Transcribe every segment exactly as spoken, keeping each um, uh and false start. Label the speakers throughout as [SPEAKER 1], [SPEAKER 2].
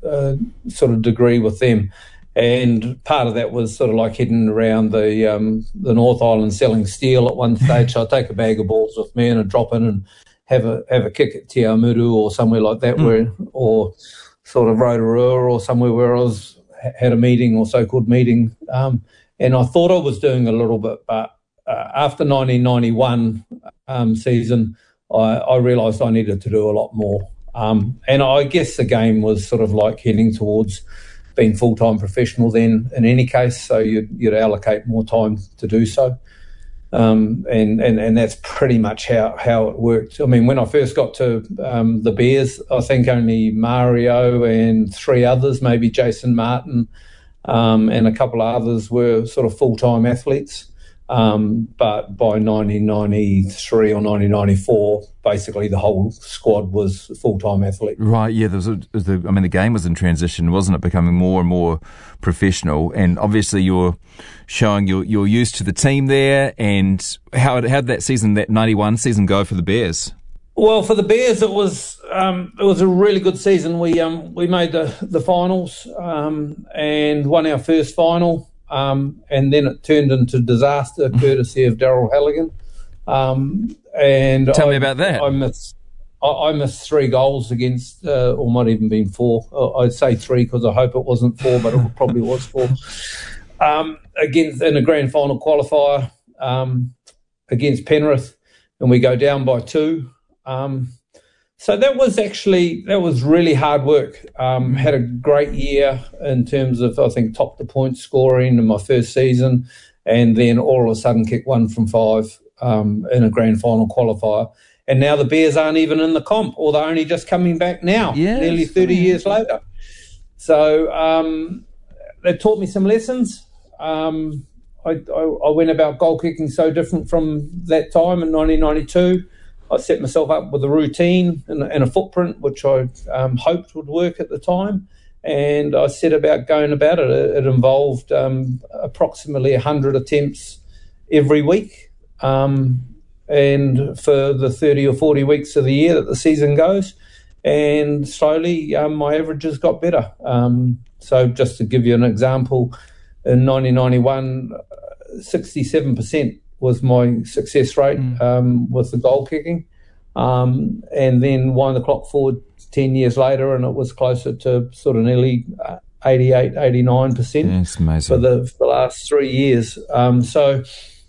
[SPEAKER 1] uh, sort of degree with them. And part of that was sort of like heading around the um, the North Island selling steel at one stage. So I'd take a bag of balls with me and I'd drop in and have a have a kick at Te Aumuru or somewhere like that, mm. where or sort of Rotorua or somewhere where I was had a meeting or so-called meeting. Um, and I thought I was doing a little bit, but uh, after nineteen ninety-one um, season, I, I realised I needed to do a lot more. Um, and I guess the game was sort of like heading towards being full-time professional then in any case, so you'd, you'd allocate more time to do so. Um, and, and, and that's pretty much how, how it worked. I mean, when I first got to um, the Bears, I think only Mario and three others, maybe Jason Martin um, and a couple of others were sort of full-time athletes. Um, but by nineteen ninety-three or nineteen ninety-four, basically the whole squad was full-time athlete.
[SPEAKER 2] Right, yeah. There was a, the, I mean, the game was in transition, wasn't it? Becoming more and more professional, and obviously you're showing you're you're used to the team there. And how how did that season, that ninety-one season, go for the Bears?
[SPEAKER 1] Well, for the Bears, it was um, it was a really good season. We um we made the the finals um, and won our first final. Um, and then it turned into disaster, courtesy of Daryl Halligan. Um, and
[SPEAKER 2] Tell
[SPEAKER 1] I,
[SPEAKER 2] me about that.
[SPEAKER 1] I missed, I, I missed three goals against, uh, or might even been four. I'd say three because I hope it wasn't four, but it probably was four. Um, against in a grand final qualifier um, against Penrith, and we go down by two. Um, So that was actually, that was really hard work. Um, had a great year in terms of, I think, top the point scoring in my first season, and then all of a sudden kicked one from five um, in a grand final qualifier. And now the Bears aren't even in the comp, or they're only just coming back now, yes, nearly thirty years later. So um, they taught me some lessons. Um, I, I, I went about goal kicking so different from that time in nineteen ninety-two. I set myself up with a routine and, and a footprint, which I um, hoped would work at the time, and I set about going about it. It, it involved um, approximately one hundred attempts every week, um, and for the thirty or forty weeks of the year that the season goes, and slowly um, my averages got better. Um, so just to give you an example, in nineteen ninety-one, sixty-seven percent was my success rate mm. um, with the goal kicking. Um, and then wind the clock forward ten years later, and it was closer to sort of nearly eighty-eight, eighty-nine percent
[SPEAKER 2] yeah,
[SPEAKER 1] for the, for the last three years. Um, so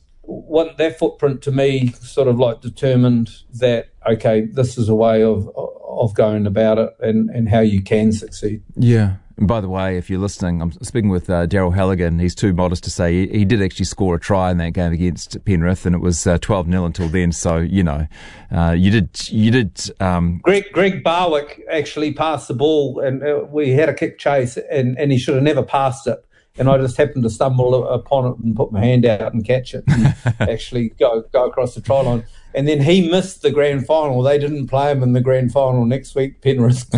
[SPEAKER 1] what that footprint to me sort of like determined that, okay, this is a way of of going about it and, and how you can succeed.
[SPEAKER 2] Yeah. And by the way, if you're listening, I'm speaking with uh, Daryl Halligan. He's too modest to say he, he did actually score a try in that game against Penrith, and it was uh, twelve nil until then. So you know, uh, you did you did. Um...
[SPEAKER 1] Greg Greg Barwick actually passed the ball, and uh, we had a kick chase, and, and he should have never passed it. And I just happened to stumble upon it and put my hand out and catch it, and actually go go across the try line. And then he missed the grand final. They didn't play him in the grand final next week, Penrith,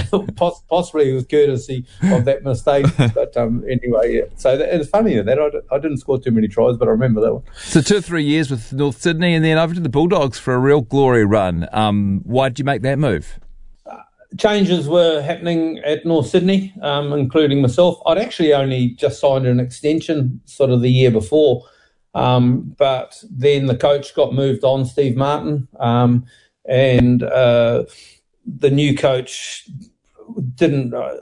[SPEAKER 1] possibly with courtesy of that mistake. But um, anyway, yeah. So that, it's funny that I, I didn't score too many tries, but I remember that one.
[SPEAKER 2] So two or three years with North Sydney, and then over to the Bulldogs for a real glory run. Um, why did you make that move?
[SPEAKER 1] Uh, changes were happening at North Sydney, um, including myself. I'd actually only just signed an extension sort of the year before. Um, but then the coach got moved on, Steve Martin, um, and uh, the new coach didn't. Uh,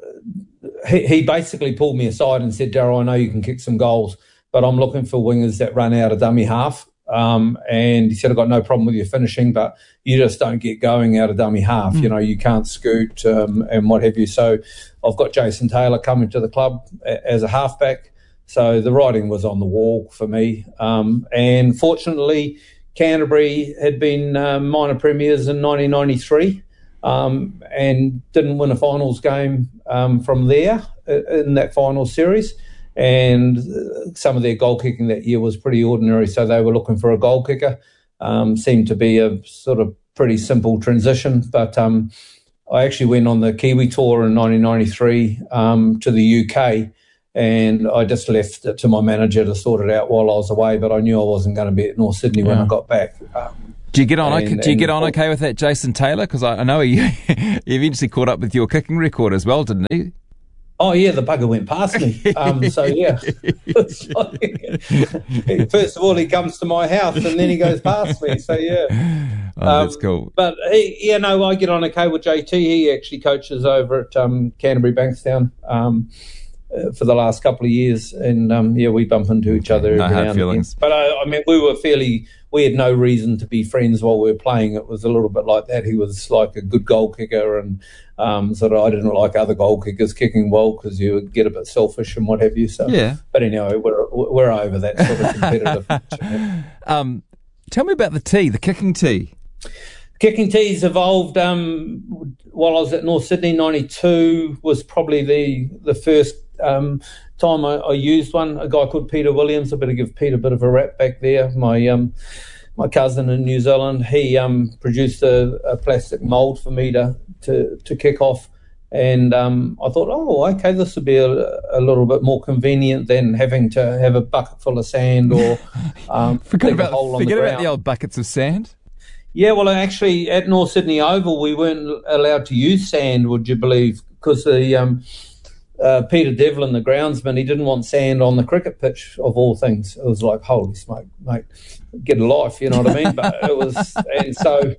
[SPEAKER 1] he, he basically pulled me aside and said, "Daryl, I know you can kick some goals, but I'm looking for wingers that run out of dummy half." Um, and he said, "I've got no problem with your finishing, but you just don't get going out of dummy half. Mm. You know, you can't scoot um, and what have you." So I've got Jason Taylor coming to the club as a halfback. So the writing was on the wall for me. Um, and fortunately, Canterbury had been uh, minor premiers in nineteen ninety-three um, and didn't win a finals game um, from there in that final series. And some of their goal kicking that year was pretty ordinary, so they were looking for a goal kicker. Um, seemed to be a sort of pretty simple transition. But um, I actually went on the Kiwi tour in nineteen ninety-three um, to the U K, and I just left it to my manager to sort it out while I was away, but I knew I wasn't going to be at North Sydney yeah. when I got back. Um,
[SPEAKER 2] do you get on? And, do you get on okay with that, Jason Taylor? Because I, I know he, he eventually caught up with your kicking record as well, didn't he?
[SPEAKER 1] Oh, yeah, the bugger went past me. Um, so, yeah. Like, first of all, he comes to my house and then he goes past me. So, yeah.
[SPEAKER 2] Oh, that's
[SPEAKER 1] um,
[SPEAKER 2] cool.
[SPEAKER 1] But, he, yeah, no, I get on okay with J T. He actually coaches over at um, Canterbury Bankstown um, uh, for the last couple of years. And, um, yeah, we bump into each other
[SPEAKER 2] No
[SPEAKER 1] every
[SPEAKER 2] hard
[SPEAKER 1] now and
[SPEAKER 2] feelings.
[SPEAKER 1] again. But, I, I mean, we were fairly... We had no reason to be friends while we were playing. It was a little bit like that. He was like a good goal kicker, and um, sort of I didn't like other goal kickers kicking well because you would get a bit selfish and what have you. So,
[SPEAKER 2] yeah.
[SPEAKER 1] But anyway, we're we're over that sort of competitive.
[SPEAKER 2] um, tell me about the tee, the kicking tee.
[SPEAKER 1] Kicking tees evolved um, while I was at North Sydney. ninety-two was probably the the first um, time I, I used one. A guy called Peter Williams. I better give Peter a bit of a rap back there. My um, my cousin in New Zealand. He um, produced a, a plastic mould for me to to, to kick off, and um, I thought, oh, okay, this would be a, a little bit more convenient than having to have a bucket full of sand or um,
[SPEAKER 2] forget about
[SPEAKER 1] a hole on
[SPEAKER 2] forget
[SPEAKER 1] the
[SPEAKER 2] about
[SPEAKER 1] ground.
[SPEAKER 2] the old buckets of sand.
[SPEAKER 1] Yeah, well, actually, at North Sydney Oval, we weren't allowed to use sand, would you believe? Because the um, uh, Peter Devlin, the groundsman, he didn't want sand on the cricket pitch, of all things. It was like, holy smoke, mate, get a life, you know what I mean? But it was, and so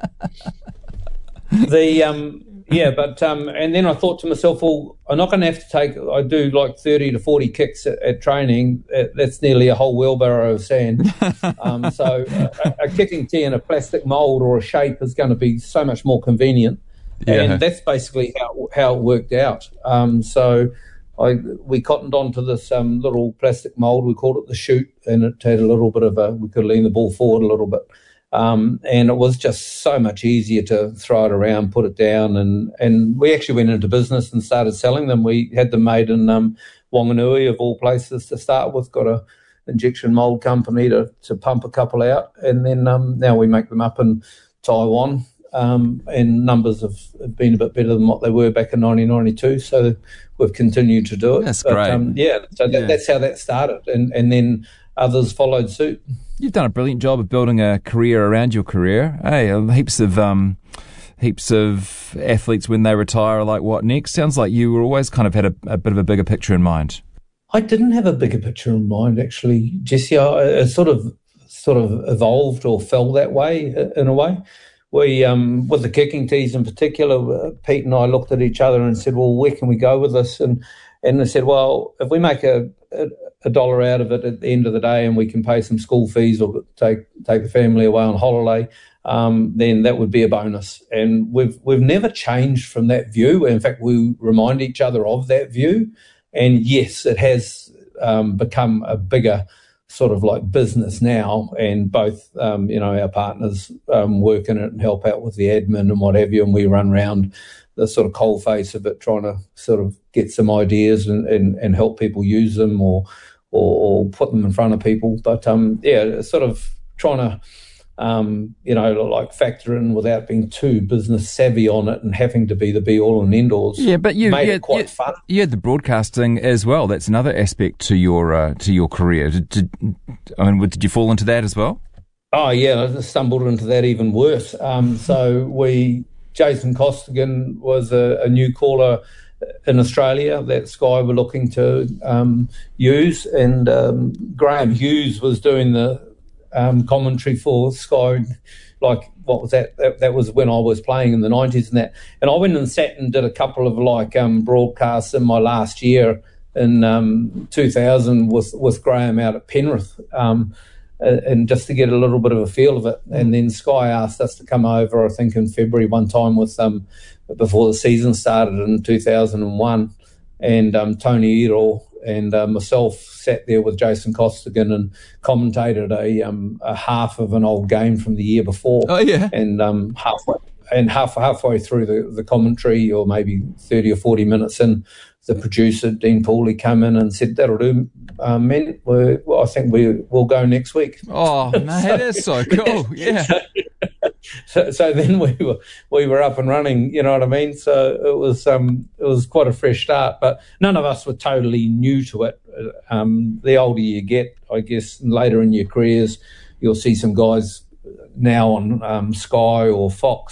[SPEAKER 1] the um, yeah, but um, and then I thought to myself, well, I'm not going to have to take. I do like thirty to forty kicks at, at training. That's nearly a whole wheelbarrow of sand. um, so a, a kicking tee in a plastic mould or a shape is going to be so much more convenient. Yeah. And that's basically how how it worked out. Um, so I we cottoned onto this um, little plastic mould. We called it the chute, and it had a little bit of a. We could lean the ball forward a little bit. Um, and it was just so much easier to throw it around, put it down, and, and we actually went into business and started selling them. We had them made in um, Wanganui, of all places, to start with, got a injection mould company to, to pump a couple out, and then um, now we make them up in Taiwan, um, and numbers have, have been a bit better than what they were back in nineteen ninety-two, so we've continued to do it.
[SPEAKER 2] That's
[SPEAKER 1] but,
[SPEAKER 2] great.
[SPEAKER 1] Um, yeah, so that,
[SPEAKER 2] yeah.
[SPEAKER 1] that's how that started, and, and then others followed suit.
[SPEAKER 2] You've done a brilliant job of building a career around your career. Hey, heaps of um, heaps of athletes when they retire are like, what next? Sounds like you were always kind of had a, a bit of a bigger picture in mind.
[SPEAKER 1] I didn't have a bigger picture in mind, actually, Jesse. I, it sort of sort of evolved or fell that way in a way. We, um, with the kicking tees in particular, uh, Pete and I looked at each other and said, well, where can we go with this? And and they said, well, if we make a, a, a dollar out of it at the end of the day and we can pay some school fees or take take the family away on holiday, um, then that would be a bonus. And we've we've never changed from that view. In fact, we remind each other of that view. And yes, it has um, become a bigger sort of like business now, and both, um, you know, our partners um, work in it and help out with the admin and what have you, and we run around the sort of coal face of it, trying to sort of get some ideas and, and, and help people use them or, or or put them in front of people. But um, yeah, sort of trying to um, you know, like factor in without being too business savvy on it and having to be the be all and end alls.
[SPEAKER 2] Yeah, but you
[SPEAKER 1] made
[SPEAKER 2] you,
[SPEAKER 1] it quite
[SPEAKER 2] you,
[SPEAKER 1] fun.
[SPEAKER 2] You had the broadcasting as well. That's another aspect to your uh, to your career. Did, did, I mean, did you fall into that as well?
[SPEAKER 1] Oh yeah, I stumbled into that even worse. Um, so we. Jason Costigan was a, a new caller in Australia that Sky were looking to um, use, and um, Graham Hughes was doing the um, commentary for Sky. Like, what was that? that? That was when I was playing in the nineties and that. And I went and sat and did a couple of like um, broadcasts in my last year in um, two thousand with, with Graham out at Penrith. Um, and just to get a little bit of a feel of it. And then Sky asked us to come over, I think, in February one time with um, before the season started in two thousand one. And um, Tony Errol and uh, myself sat there with Jason Costigan and commentated a, um, a half of an old game from the year before.
[SPEAKER 2] Oh, yeah.
[SPEAKER 1] And um, halfway, and half, halfway through the, the commentary, or maybe thirty or forty minutes in, the producer, Dean Pooley, came in and said, that'll do, um, men. We're, well, I think we, we'll go next week.
[SPEAKER 2] Oh, mate, so, that's so cool. Yeah.
[SPEAKER 1] So, so, so then we were we were up and running, you know what I mean? So it was um it was quite a fresh start, but none of us were totally new to it. Um, the older you get, I guess, later in your careers, you'll see some guys now on um, Sky or Fox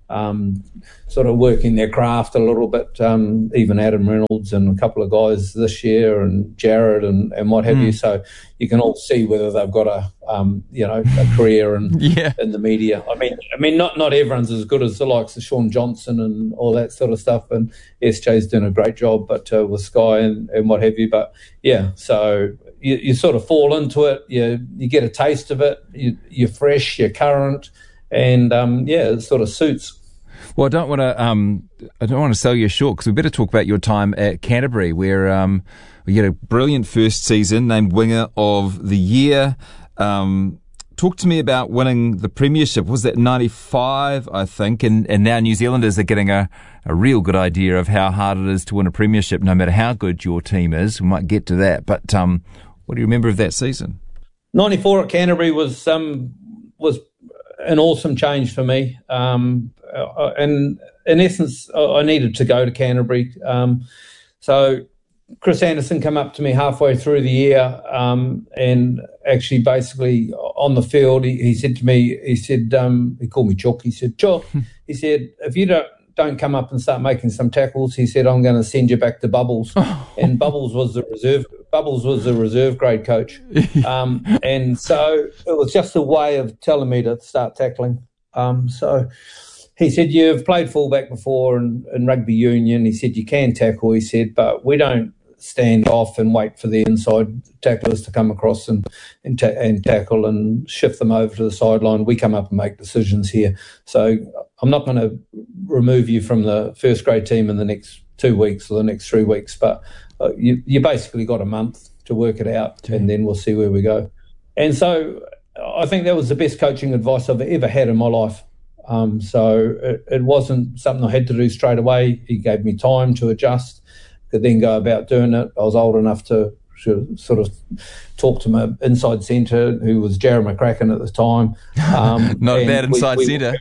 [SPEAKER 1] um, sort of working their craft a little bit. Um, even Adam Reynolds and a couple of guys this year, and Jared and, and what have mm. you. So you can all see whether they've got a um, you know a career in
[SPEAKER 2] yeah.
[SPEAKER 1] in the media. I mean, I mean, not not everyone's as good as the likes of Sean Johnson and all that sort of stuff. And S J's doing a great job, but uh, with Sky and, and what have you. But yeah, so. You, you sort of fall into it, you you get a taste of it, you, you're fresh, you're current, and um, yeah, it sort of suits.
[SPEAKER 2] Well, I don't want to um, I don't want to sell you short, because we better talk about your time at Canterbury, where um, you had a brilliant first season, named Winger of the Year. Um, talk to me about winning the premiership. Was that ninety-five, I think, and, and now New Zealanders are getting a, a real good idea of how hard it is to win a premiership, no matter how good your team is. We might get to that, but um, what do you remember of that season?
[SPEAKER 1] ninety-four at Canterbury was um, was an awesome change for me. Um, and in essence, I needed to go to Canterbury. Um, so Chris Anderson came up to me halfway through the year um, and actually basically on the field, he, he said to me, he said, um, he called me Chook. He said, Chook, he said, if you don't, don't come up and start making some tackles, he said, I'm going to send you back to Bubbles. And Bubbles was the reserve Bubbles was the reserve grade coach. Um, and so it was just a way of telling me to start tackling. Um, so he said, you've played fullback before in, in rugby union. He said, you can tackle, he said, but we don't stand off and wait for the inside tacklers to come across and and, ta- and tackle and shift them over to the sideline. We come up and make decisions here. So I'm not going to remove you from the first grade team in the next two weeks or the next three weeks, but uh, you, you basically got a month to work it out, and then we'll see where we go. And so I think that was the best coaching advice I've ever had in my life. Um, so it, it wasn't something I had to do straight away. He gave me time to adjust, could then go about doing it. I was old enough to sort of talk to my inside centre, who was Jared McCracken at the time. Um,
[SPEAKER 2] Not a bad inside we, we, centre.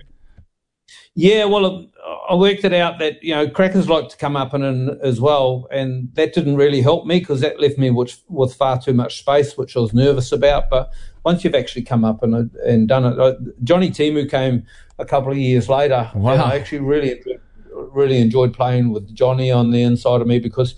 [SPEAKER 1] Yeah, well, I worked it out that, you know, crackers like to come up and in as well, and that didn't really help me because that left me with, with far too much space, which I was nervous about. But once you've actually come up and and done it, Johnny Timu came a couple of years later.
[SPEAKER 2] Wow.
[SPEAKER 1] And I actually really, really enjoyed playing with Johnny on the inside of me because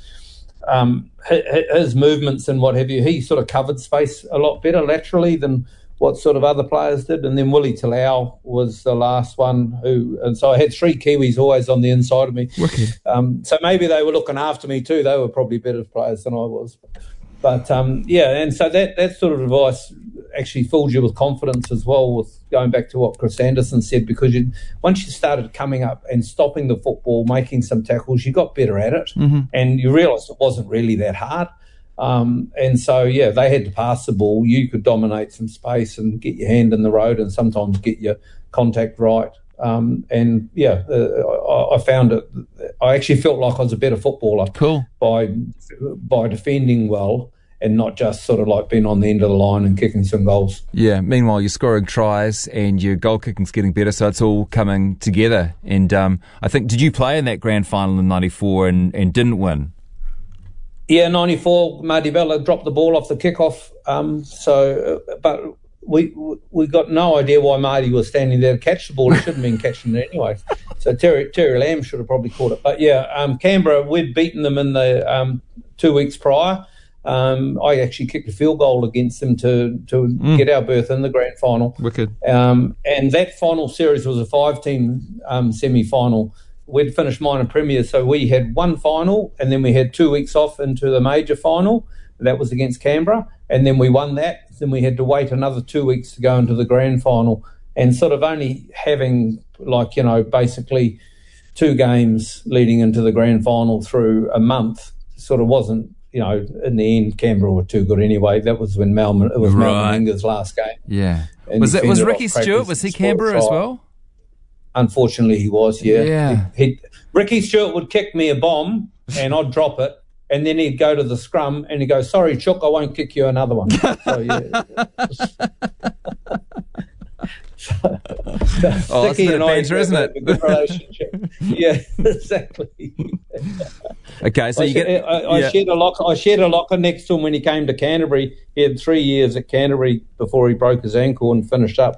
[SPEAKER 1] um, his movements and what have you, he sort of covered space a lot better laterally than what sort of other players did. And then Willie Talau was the last one who, and so I had three Kiwis always on the inside of me. Um, so maybe they were looking after me too. They were probably better players than I was. But um, yeah, and so that, that sort of advice actually filled you with confidence as well, with going back to what Chris Anderson said, because you, once you started coming up and stopping the football, making some tackles, you got better at it,
[SPEAKER 2] mm-hmm.
[SPEAKER 1] and you realised it wasn't really that hard. Um, and so, yeah, they had to pass the ball. You could dominate some space and get your hand in the road and sometimes get your contact right. Um, and, yeah, uh, I, I found it – I actually felt like I was a better footballer
[SPEAKER 2] cool.
[SPEAKER 1] by by defending well and not just sort of like being on the end of the line and kicking some goals.
[SPEAKER 2] Yeah, meanwhile you're scoring tries and your goal kicking's getting better, so it's all coming together. And um, I think – did you play in that grand final in ninety-four and, and didn't win?
[SPEAKER 1] Yeah, ninety-four, Marty Bella dropped the ball off the kickoff. Um, so, but we we got no idea why Marty was standing there to catch the ball. He shouldn't have been catching it anyway. So Terry Terry Lamb should have probably caught it. But yeah, um, Canberra, we'd beaten them in the um, two weeks prior. Um, I actually kicked a field goal against them to to mm. get our berth in the grand final.
[SPEAKER 2] Wicked.
[SPEAKER 1] Um, and that final series was a five-team um, semi-final. We'd finished minor premiers, so we had one final and then we had two weeks off into the major final. That was against Canberra, and then we won that. Then we had to wait another two weeks to go into the grand final, and sort of only having, like, you know, basically two games leading into the grand final through a month sort of wasn't, you know, in the end, Canberra were too good anyway. That was when Mal, it was
[SPEAKER 2] right.
[SPEAKER 1] Mal Meninga's last game.
[SPEAKER 2] Yeah. And was that, was Ricky Stewart, was he Canberra as well?
[SPEAKER 1] Unfortunately, he was, yeah.
[SPEAKER 2] yeah.
[SPEAKER 1] He, he, Ricky Stewart would kick me a bomb and I'd drop it, and then he'd go to the scrum and he'd go, sorry, Chook, I won't kick you another one. So, yeah. so,
[SPEAKER 2] oh, it's a bit of banter, isn't it?
[SPEAKER 1] A good relationship. Yeah, exactly.
[SPEAKER 2] Okay, so
[SPEAKER 1] I
[SPEAKER 2] you
[SPEAKER 1] shared,
[SPEAKER 2] get...
[SPEAKER 1] I, I,
[SPEAKER 2] yeah.
[SPEAKER 1] shared a locker, I shared a locker next to him when he came to Canterbury. He had three years at Canterbury before he broke his ankle and finished up.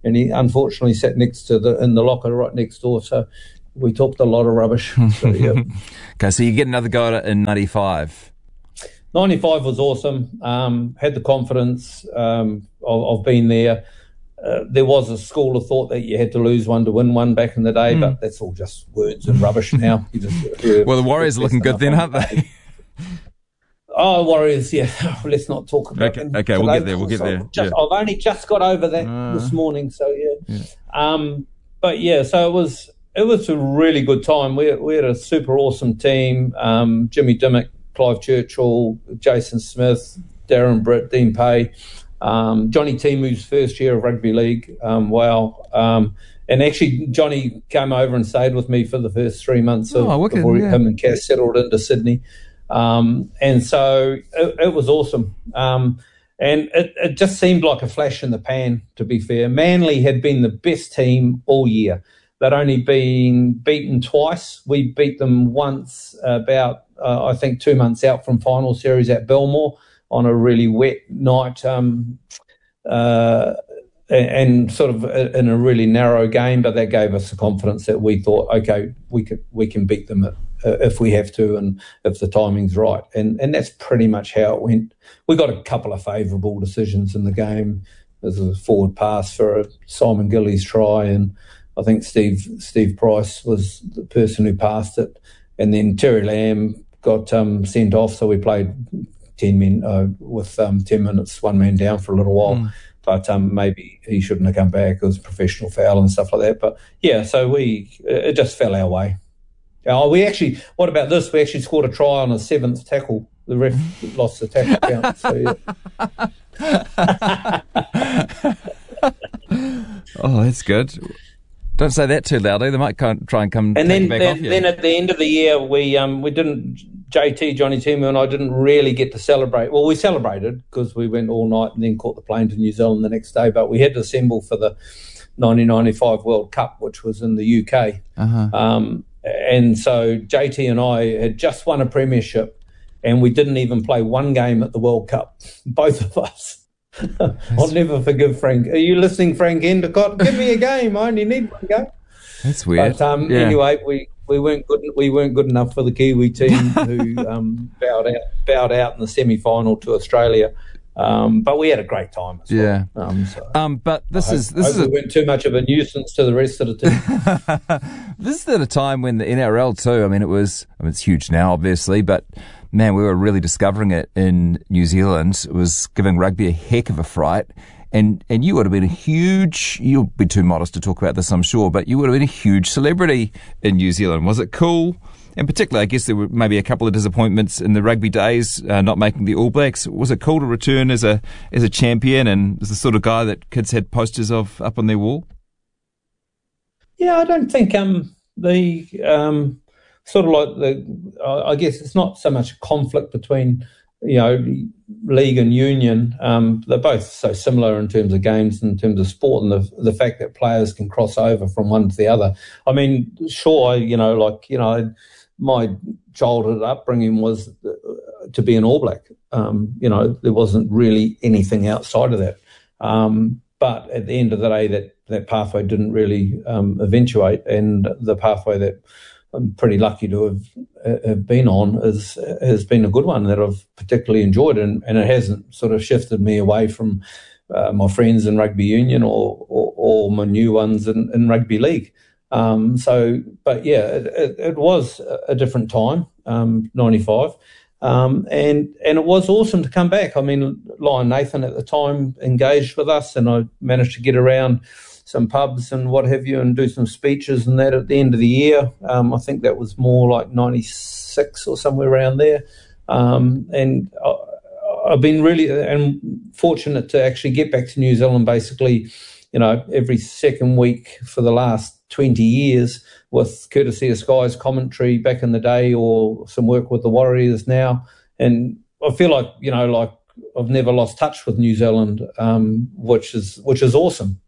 [SPEAKER 1] and he unfortunately sat next to the in the locker right next door. So we talked a lot of rubbish. So, yeah.
[SPEAKER 2] Okay, so you get another go at it in ninety-five.
[SPEAKER 1] ninety-five was awesome. Um, had the confidence um, of, of being there. Uh, there was a school of thought that you had to lose one to win one back in the day, mm. but that's all just words and rubbish now. You just, uh,
[SPEAKER 2] well, the Warriors are looking good then, aren't they?
[SPEAKER 1] Oh, Warriors, yeah. Let's not talk about
[SPEAKER 2] okay,
[SPEAKER 1] them.
[SPEAKER 2] Okay, we'll get there, we'll get there.
[SPEAKER 1] I've, just, yeah. I've only just got over that uh, this morning, so yeah. yeah. Um, but yeah, so it was it was a really good time. We, we had a super awesome team. Um, Jimmy Dimmock, Clive Churchill, Jason Smith, Darren Britt, Dean Pay. Um, Johnny Timu's first year of rugby league, um, wow. Um, and actually, Johnny came over and stayed with me for the first three months of,
[SPEAKER 2] oh, wicked,
[SPEAKER 1] before
[SPEAKER 2] yeah.
[SPEAKER 1] him and Cass settled into Sydney. Um, and so it, it was awesome. Um, and it, it just seemed like a flash in the pan, to be fair. Manly had been the best team all year. They'd only been beaten twice. We beat them once about, uh, I think, two months out from final series at Belmore, on a really wet night, um, uh, and sort of in a really narrow game, but that gave us the confidence that we thought, okay, we can we can beat them at, uh, if we have to and if the timing's right, and and that's pretty much how it went. We got a couple of favourable decisions in the game. There's a forward pass for a Simon Gillies try, and I think Steve Steve Price was the person who passed it, and then Terry Lamb got um, sent off, so we played ten men uh, with um, ten minutes, one man down for a little while. Mm. But um, maybe he shouldn't have come back. It was a professional foul and stuff like that. But yeah, so we it just fell our way. Oh, we actually. What about this? We actually scored a try on a seventh tackle. The ref lost the tackle count. So
[SPEAKER 2] yeah. Oh, that's good. Don't say that too loudly. They might try and come
[SPEAKER 1] and then,
[SPEAKER 2] back
[SPEAKER 1] then,
[SPEAKER 2] off you.
[SPEAKER 1] Then at the end of the year, we um we didn't. J T, Johnny Timu, and I didn't really get to celebrate. Well, we celebrated because we went all night and then caught the plane to New Zealand the next day. But we had to assemble for the nineteen ninety-five World Cup, which was in the U K. Uh-huh. Um, and so J T and I had just won a premiership, and we didn't even play one game at the World Cup. Both of us. I'll never forgive Frank. Are you listening, Frank Endicott? Give me a game. I only need one game.
[SPEAKER 2] That's weird.
[SPEAKER 1] But um,
[SPEAKER 2] yeah.
[SPEAKER 1] anyway, we. We weren't good. We weren't good enough for the Kiwi team, who um, bowed out, bowed out in the semi-final to Australia. Um, but we had a great time as well.
[SPEAKER 2] Yeah.
[SPEAKER 1] Um, so
[SPEAKER 2] um, but this
[SPEAKER 1] I
[SPEAKER 2] is
[SPEAKER 1] hope,
[SPEAKER 2] this
[SPEAKER 1] hope
[SPEAKER 2] is
[SPEAKER 1] we
[SPEAKER 2] a,
[SPEAKER 1] weren't too much of a nuisance to the rest of the team.
[SPEAKER 2] This is at a time when the N R L too. I mean, it was. I mean, it's huge now, obviously, but man, we were really discovering it in New Zealand. It was giving rugby a heck of a fright. And and you would have been a huge, you'll be too modest to talk about this, I'm sure, but you would have been a huge celebrity in New Zealand. Was it cool? And particularly, I guess there were maybe a couple of disappointments in the rugby days, uh, not making the All Blacks. Was it cool to return as a as a champion and as the sort of guy that kids had posters of up on their wall?
[SPEAKER 1] Yeah, I don't think um the um sort of like the, I guess it's not so much a conflict between, you know, league and union. Um, they're both so similar in terms of games, in terms of sport, and the the fact that players can cross over from one to the other. I mean, sure, you know, like, you know, my childhood upbringing was to be an All Black. Um, you know, there wasn't really anything outside of that. Um, but at the end of the day, that, that pathway didn't really um, eventuate, and the pathway that I'm pretty lucky to have, have been on is, has been a good one that I've particularly enjoyed, and, and it hasn't sort of shifted me away from uh, my friends in rugby union or, or, or my new ones in, in rugby league. Um, so, but yeah, it, it, it was a different time, um, ninety-five, um, and and it was awesome to come back. I mean, Lion Nathan at the time engaged with us, and I managed to get around some pubs and what have you, and do some speeches and that at the end of the year. Um, I think that was more like ninety-six or somewhere around there. Um, and I, I've been really and fortunate to actually get back to New Zealand basically, you know, every second week for the last twenty years, with courtesy of Sky's commentary back in the day, or some work with the Warriors now. And I feel like, you know, like I've never lost touch with New Zealand, um, which is which is awesome.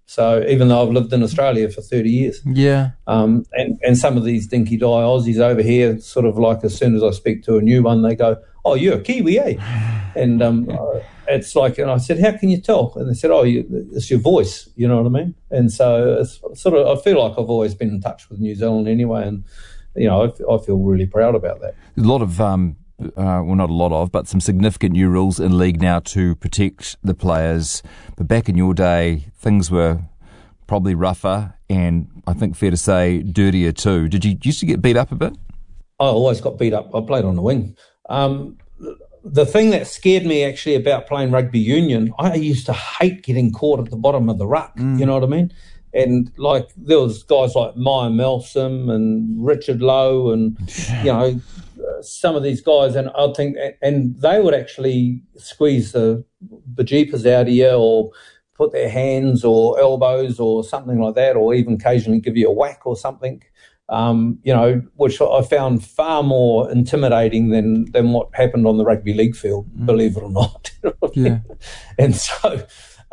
[SPEAKER 1] So even though I've lived in Australia for thirty years.
[SPEAKER 2] Yeah.
[SPEAKER 1] Um, and, and some of these dinky die Aussies over here, sort of like as soon as I speak to a new one, they go, "Oh, you're a Kiwi, eh?" And um, it's like, and I said, "How can you tell?" And they said, "Oh, you, it's your voice," you know what I mean? And so it's sort of, I feel like I've always been in touch with New Zealand anyway, and, you know, I, I feel really proud about that.
[SPEAKER 2] A lot of, um, uh, well, not a lot of, but some significant new rules in league now to protect the players. But back in your day, things were probably rougher and I think fair to say dirtier too. Did you used to get beat up a bit?
[SPEAKER 1] I always got beat up. I played on the wing. Um, the thing that scared me actually about playing rugby union, I used to hate getting caught at the bottom of the ruck. Mm. You know what I mean? And like there was guys like Maya Melsom and Richard Lowe and, you know, some of these guys, and I think, and they would actually squeeze the bejeepers out of you or put their hands or elbows or something like that, or even occasionally give you a whack or something, um, you know, which I found far more intimidating than, than what happened on the rugby league field, mm. believe it or not. Yeah. And so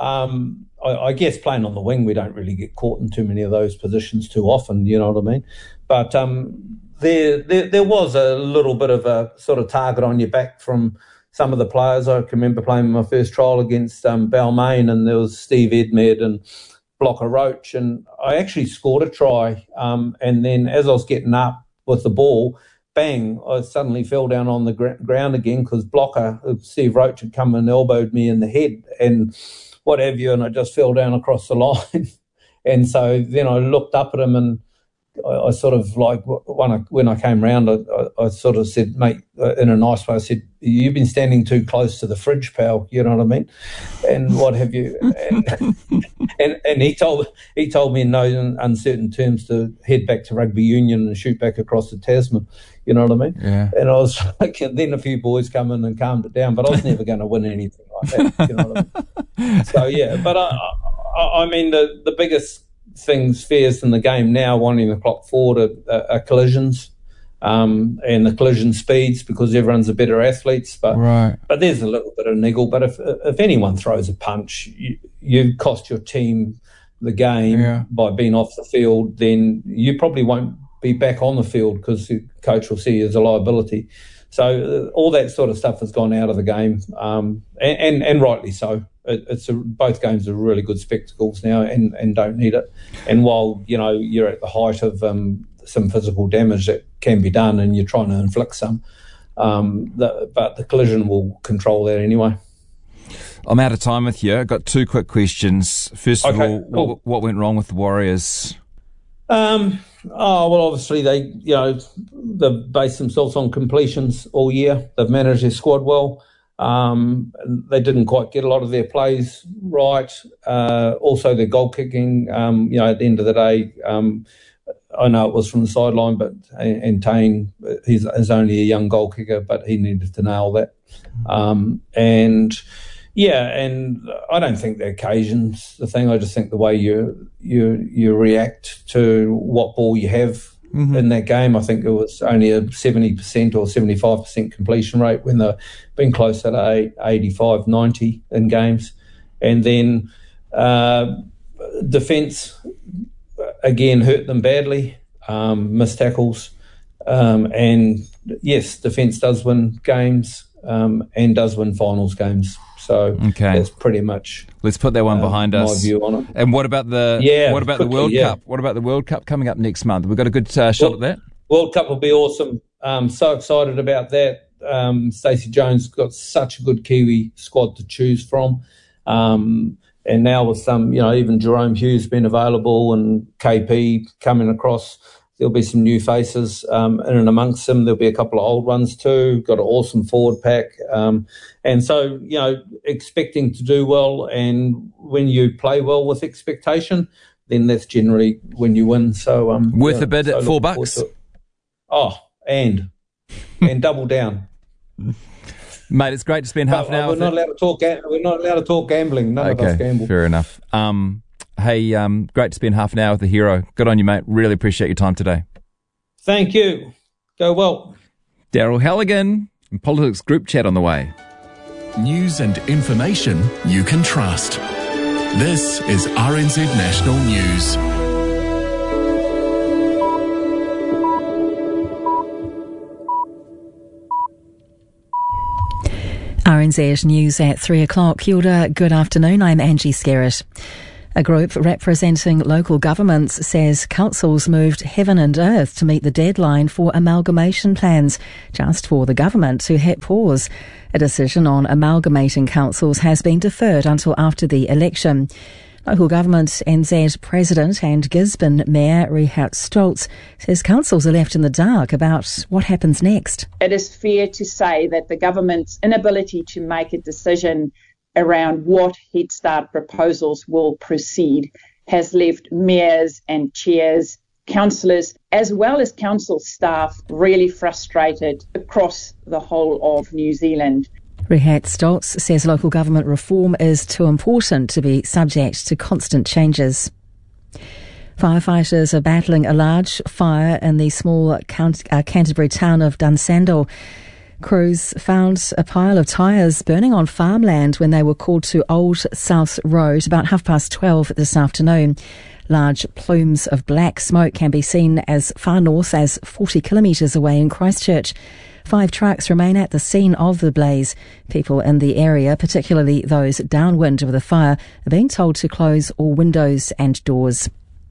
[SPEAKER 1] um, I, I guess playing on the wing, we don't really get caught in too many of those positions too often, you know what I mean? But um, there, there, there was a little bit of a sort of target on your back from some of the players. I can remember playing my first trial against um, Balmain, and there was Steve Edmed and Blocker Roach, and I actually scored a try. Um, and then as I was getting up with the ball, bang, I suddenly fell down on the gr- ground again because Blocker, Steve Roach, had come and elbowed me in the head and what have you, and I just fell down across the line. And so then I looked up at him and I, I sort of like when I when I came round, I, I, I sort of said, "Mate," in a nice way, I said, "You've been standing too close to the fridge, pal." You know what I mean? And what have you? And and, and he told he told me in no uncertain terms to head back to rugby union and shoot back across the Tasman. You know what I mean?
[SPEAKER 2] Yeah.
[SPEAKER 1] And I was like, and then a few boys come in and calmed it down, but I was never going to win anything like that. You know what I mean? So yeah, but I I, I mean the the biggest things fears in the game now, wanting the clock forward, are, are, are collisions um, and the collision speeds, because everyone's a better athletes. But
[SPEAKER 2] right.
[SPEAKER 1] but there's a little bit of niggle. But if if anyone throws a punch, you, you cost your team the game
[SPEAKER 2] yeah.
[SPEAKER 1] by being off the field, then you probably won't be back on the field because the coach will see you as a liability. So uh, all that sort of stuff has gone out of the game, um, and, and, and rightly so. It, it's a, both games are really good spectacles now, and, and don't need it. And while you know you're at the height of um, some physical damage that can be done, and you're trying to inflict some, um, the, but the collision will control that anyway.
[SPEAKER 2] I'm out of time with you. I've got two quick questions. First of
[SPEAKER 1] okay,
[SPEAKER 2] all,
[SPEAKER 1] cool.
[SPEAKER 2] what, what went wrong with the Warriors?
[SPEAKER 1] Um, oh, well, obviously they, you know, they've based themselves on completions all year. They've managed their squad well. Um, they didn't quite get a lot of their plays right. Uh, also, their goal kicking, um, you know, at the end of the day, um, I know it was from the sideline, but and Tane, he's, he's only a young goal kicker, but he needed to nail that. Um, and yeah, and I don't think the occasion's the thing. I just think the way you you you react to what ball you have mm-hmm. in that game. I think it was only a seventy percent or seventy-five percent completion rate when they've been close at eighty-five, ninety in games. And then uh, defence, again, hurt them badly, um, missed tackles. Um, and, yes, defence does win games um, and does win finals games. So
[SPEAKER 2] okay.
[SPEAKER 1] that's pretty much.
[SPEAKER 2] Let's put that one
[SPEAKER 1] uh,
[SPEAKER 2] behind
[SPEAKER 1] my
[SPEAKER 2] us.
[SPEAKER 1] view on it.
[SPEAKER 2] And what about the
[SPEAKER 1] yeah,
[SPEAKER 2] what about
[SPEAKER 1] quickly,
[SPEAKER 2] the World
[SPEAKER 1] yeah.
[SPEAKER 2] Cup? What about the World Cup coming up next month? We've got a good uh, shot
[SPEAKER 1] well,
[SPEAKER 2] at that.
[SPEAKER 1] World Cup will be awesome. Um, so excited about that. Um, Stacey Jones got such a good Kiwi squad to choose from. Um, and now with some, you know, even Jerome Hughes being available and K P coming across, there'll be some new faces um, in and amongst them. There'll be a couple of old ones too. Got an awesome forward pack. Um, and so, you know, expecting to do well. And when you play well with expectation, then that's generally when you win. So um,
[SPEAKER 2] Worth
[SPEAKER 1] yeah,
[SPEAKER 2] a bid
[SPEAKER 1] so
[SPEAKER 2] at four bucks?
[SPEAKER 1] Oh, and and double down.
[SPEAKER 2] Mate, it's great to spend half
[SPEAKER 1] but,
[SPEAKER 2] an hour
[SPEAKER 1] we're
[SPEAKER 2] with
[SPEAKER 1] not
[SPEAKER 2] it.
[SPEAKER 1] allowed to talk. We're not allowed to talk gambling. None
[SPEAKER 2] okay,
[SPEAKER 1] of us gamble.
[SPEAKER 2] Fair enough. Um, hey, um, great to spend half an hour with the hero. Good on you, mate. Really appreciate your time today.
[SPEAKER 1] Thank you. Go well.
[SPEAKER 2] Daryl Halligan, Politics Group Chat on the way.
[SPEAKER 3] News and information you can trust. This is R N Z National News.
[SPEAKER 4] R N Z News at three o'clock. Kia ora, good afternoon. I'm Angie Skerritt. A group representing local governments says councils moved heaven and earth to meet the deadline for amalgamation plans, just for the government to hit pause. A decision on amalgamating councils has been deferred until after the election. Local Government N Z President and Gisborne Mayor Rehat Stoltz says councils are left in the dark about what happens next.
[SPEAKER 5] It is fair to say that the government's inability to make a decision around what Head Start proposals will proceed has left mayors and chairs, councillors, as well as council staff really frustrated across the whole of New Zealand.
[SPEAKER 4] Rehat Stoltz says local government reform is too important to be subject to constant changes. Firefighters are battling a large fire in the small Count- uh, Canterbury town of Dunsandel. Crews found a pile of tyres burning on farmland when they were called to Old South Road about half past twelve this afternoon. Large plumes of black smoke can be seen as far north as forty kilometres away in Christchurch. Five trucks remain at the scene of the blaze. People in the area, particularly those downwind of the fire, are being told to close all windows and doors.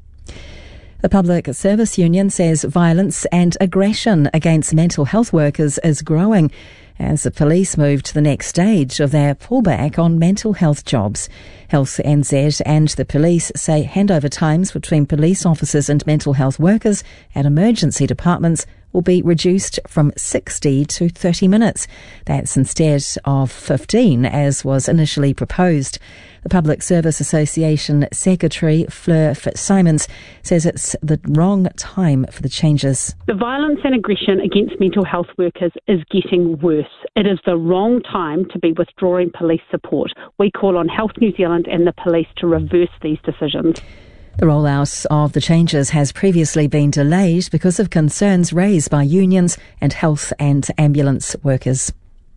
[SPEAKER 4] The Public Service Union says violence and aggression against mental health workers is growing as the police move to the next stage of their pullback on mental health jobs. Health N Z and the police say handover times between police officers and mental health workers at emergency departments will be reduced from sixty to thirty minutes. That's instead of fifteen, as was initially proposed. The Public Service Association Secretary Fleur Fitzsimons says it's the wrong time for the changes.
[SPEAKER 6] The violence and aggression against mental health workers is getting worse. It is the wrong time to be withdrawing police support. We call on Health New Zealand and the police to reverse these decisions.
[SPEAKER 4] The rollout of the changes has previously been delayed because of concerns raised by unions and health and ambulance workers.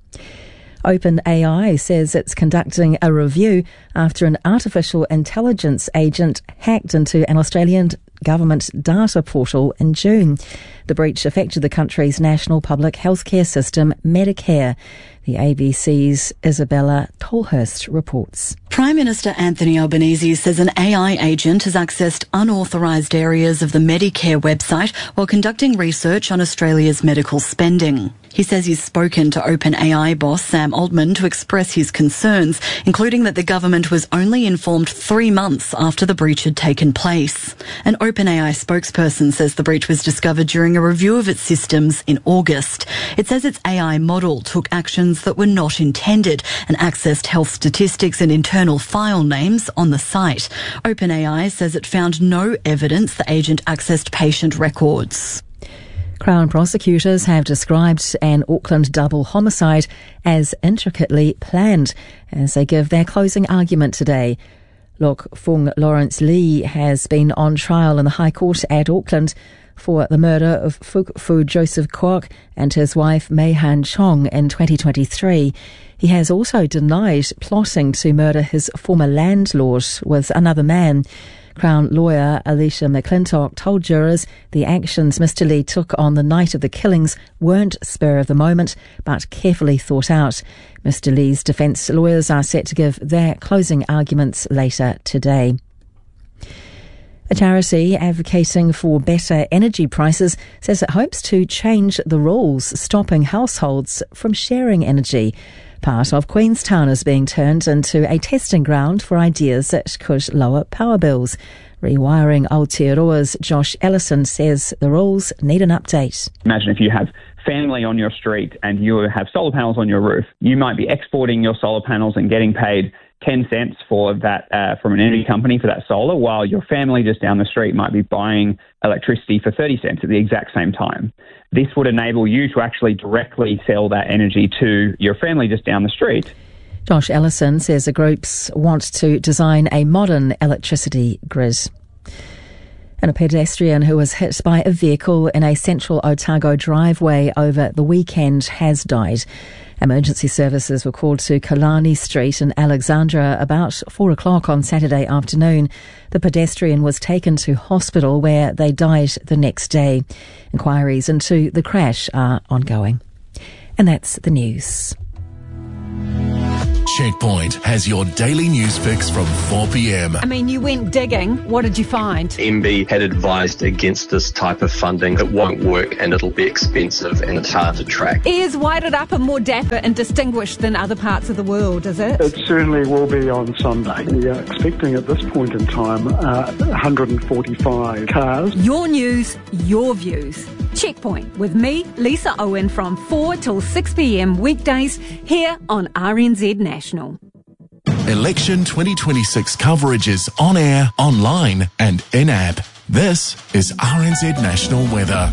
[SPEAKER 4] OpenAI says it's conducting a review after an artificial intelligence agent hacked into an Australian government data portal in June. The breach affected the country's national public healthcare system, Medicare. The A B C's Isabella Tolhurst reports.
[SPEAKER 7] Prime Minister Anthony Albanese says an A I agent has accessed unauthorised areas of the Medicare website while conducting research on Australia's medical spending. He says he's spoken to OpenAI boss Sam Altman to express his concerns, including that the government was only informed three months after the breach had taken place. An OpenAI spokesperson says the breach was discovered during a review of its systems in August. It says its A I model took actions that were not intended and accessed health statistics and internal file names on the site. OpenAI says it found no evidence the agent accessed patient records.
[SPEAKER 4] Crown prosecutors have described an Auckland double homicide as intricately planned as they give their closing argument today. Lok Fung Lawrence Lee has been on trial in the High Court at Auckland for the murder of Fuk Fu Joseph Kwok and his wife Mei Han Chong in twenty twenty-three. He has also denied plotting to murder his former landlord with another man. Crown lawyer Alicia McClintock told jurors the actions Mister Lee took on the night of the killings weren't spur of the moment, but carefully thought out. Mister Lee's defence lawyers are set to give their closing arguments later today. A charity advocating for better energy prices says it hopes to change the rules stopping households from sharing energy. Part of Queenstown is being turned into a testing ground for ideas that could lower power bills. Rewiring Aotearoa's Josh Ellison says the rules need an update.
[SPEAKER 8] Imagine if you have family on your street and you have solar panels on your roof. You might be exporting your solar panels and getting paid ten cents for that uh, from an energy company for that solar, while your family just down the street might be buying electricity for thirty cents at the exact same time. This would enable you to actually directly sell that energy to your family just down the street.
[SPEAKER 4] Josh Ellison says the groups want to design a modern electricity grid. And a pedestrian who was hit by a vehicle in a central Otago driveway over the weekend has died. Emergency services were called to Kalani Street in Alexandra about four o'clock on Saturday afternoon. The pedestrian was taken to hospital where they died the next day. Inquiries into the crash are ongoing. And that's the news.
[SPEAKER 3] Checkpoint has your daily news fix from four p.m.
[SPEAKER 9] I mean, you went digging. What did you find?
[SPEAKER 10] M B had advised against this type of funding. It won't work and it'll be expensive and it's hard to track.
[SPEAKER 9] Is Wairarapa more dapper and distinguished than other parts of the world, is it?
[SPEAKER 11] It certainly will be on Sunday. We are expecting at this point in time uh, one hundred forty-five cars.
[SPEAKER 9] Your news, your views. Checkpoint with me, Lisa Owen, from four till six p.m. weekdays here on R N Z National.
[SPEAKER 3] Election twenty twenty-six coverage is on air, online and in-app. This is R N Z National Weather.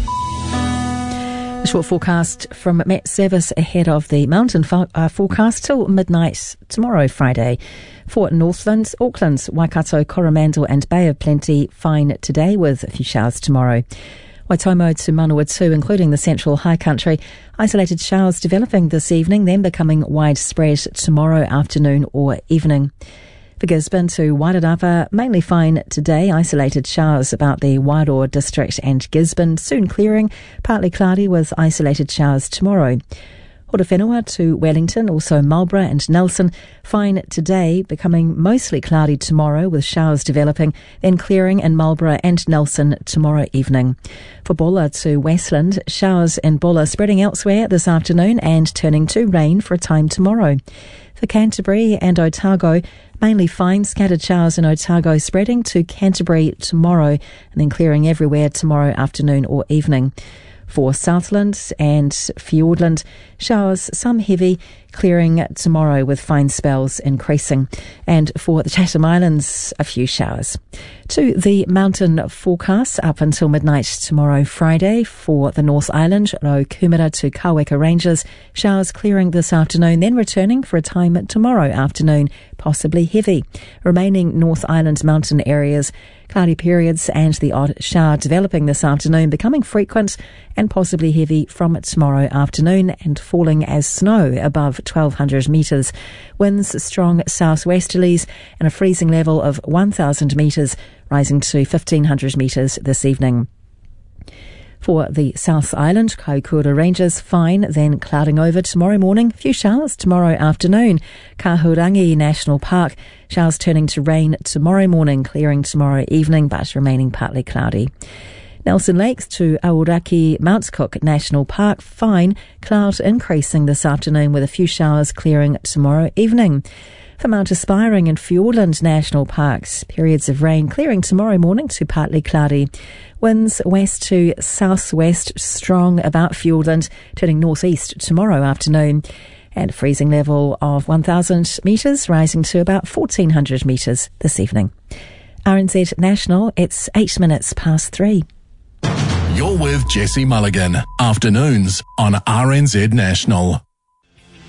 [SPEAKER 4] A short forecast from Met Service ahead of the mountain fo- uh, forecast till midnight tomorrow, Friday. For Northlands, Auckland, Waikato, Coromandel and Bay of Plenty, fine today with a few showers tomorrow. Waitomo to Manawatu, including the central high country. Isolated showers developing this evening, then becoming widespread tomorrow afternoon or evening. For Gisborne to Wairarapa, mainly fine today. Isolated showers about the Wairoa district and Gisborne, soon clearing. Partly cloudy with isolated showers tomorrow. Horowhenua to Wellington, also Marlborough and Nelson. Fine today, becoming mostly cloudy tomorrow with showers developing, then clearing in Marlborough and Nelson tomorrow evening. For Bulla to Westland, showers in Bulla spreading elsewhere this afternoon and turning to rain for a time tomorrow. For Canterbury and Otago, mainly fine, scattered showers in Otago spreading to Canterbury tomorrow and then clearing everywhere tomorrow afternoon or evening. For Southland and Fiordland, showers, some heavy, clearing tomorrow with fine spells increasing. And for the Chatham Islands, a few showers. To the mountain forecast up until midnight tomorrow, Friday. For the North Island, Ro Kumara to Kaweka Ranges, showers clearing this afternoon, then returning for a time tomorrow afternoon, possibly heavy. Remaining North Island mountain areas, cloudy periods and the odd shower developing this afternoon, becoming frequent and possibly heavy from tomorrow afternoon and falling as snow above twelve hundred metres. Winds strong southwesterlies and a freezing level of one thousand metres, rising to fifteen hundred metres this evening. For the South Island, Kaikoura Ranges, fine, then clouding over tomorrow morning. Few showers tomorrow afternoon. Kahurangi National Park, showers turning to rain tomorrow morning, clearing tomorrow evening, but remaining partly cloudy. Nelson Lakes to Aoraki Mount Cook National Park, fine, cloud increasing this afternoon with a few showers clearing tomorrow evening. For Mount Aspiring and Fiordland National Parks, periods of rain clearing tomorrow morning to partly cloudy. Winds west to southwest, strong about Fiordland, turning northeast tomorrow afternoon. And freezing level of one thousand metres, rising to about fourteen hundred metres this evening. R N Z National, it's eight minutes past three.
[SPEAKER 3] You're with Jesse Mulligan, afternoons on R N Z National.